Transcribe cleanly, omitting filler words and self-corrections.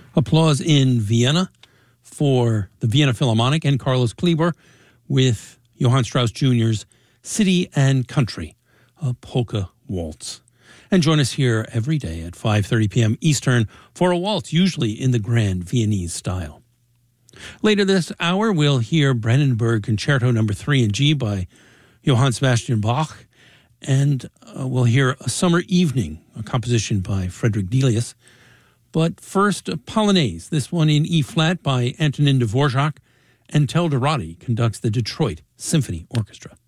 Applause in Vienna for the Vienna Philharmonic and Carlos Kleiber with Johann Strauss Jr.'s City and Country, a polka waltz. And join us here every day at 5:30 p.m. Eastern for a waltz, usually in the grand Viennese style. Later this hour, we'll hear Brandenburg Concerto No. 3 in G by Johann Sebastian Bach, and we'll hear A Summer Evening, a composition by Frederick Delius. But first, a Polonaise, this one in E-flat by Antonin Dvorak, and Tel Dorati conducts the Detroit Symphony Orchestra.